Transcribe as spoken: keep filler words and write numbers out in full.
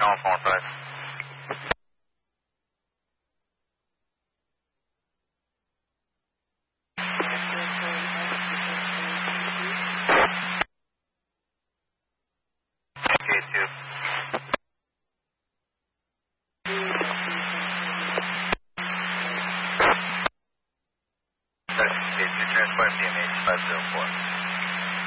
on phone five. K two. K two, transport C M H five zero four.